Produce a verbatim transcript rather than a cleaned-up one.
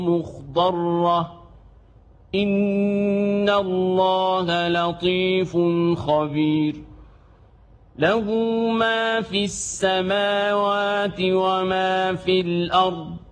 مخضرة إن الله لطيف خبير له ما في السماوات وما في الأرض